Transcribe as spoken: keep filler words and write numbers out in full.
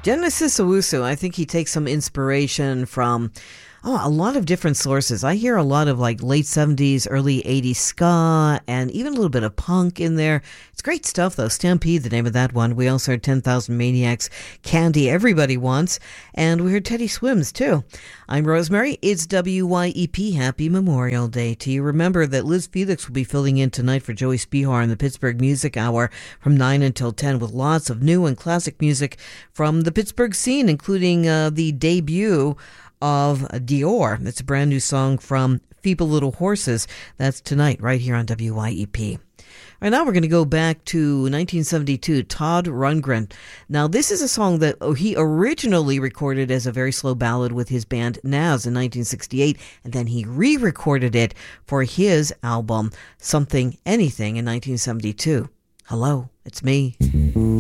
Genesis Owusu, I think he takes some inspiration from oh, a lot of different sources. I hear a lot of like late seventies, early eighties ska, and even a little bit of punk in there. It's great stuff, though. Stampede, the name of that one. We also heard ten thousand Maniacs, Candy, Everybody Wants, and we heard Teddy Swims, too. I'm Rosemary. It's W Y E P. Happy Memorial Day to you. Remember that Liz Felix will be filling in tonight for Joey Spihar in the Pittsburgh Music Hour from nine until ten with lots of new and classic music from the Pittsburgh scene, including uh, the debut of Dior. It's a brand new song from Feeble Little Horses. That's tonight right here on W Y E P. Right now we're going to go back to nineteen seventy-two, Todd Rundgren. Now this is a song that he originally recorded as a very slow ballad with his band Nazz in nineteen sixty-eight, and then he re-recorded it for his album Something Anything in nineteen seventy-two. Hello, it's me.